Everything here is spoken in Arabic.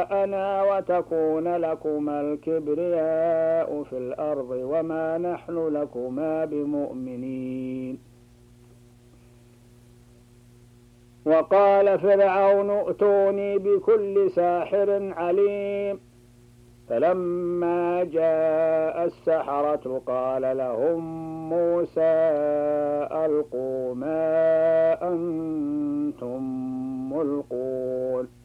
أنا وتكون لكما الكبرياء في الأرض وما نحن لكما بمؤمنين. وقال فرعون ائتوني بكل ساحر عليم. فلما جاء السحرة قال لهم موسى ألقوا ما أنتم ملقون.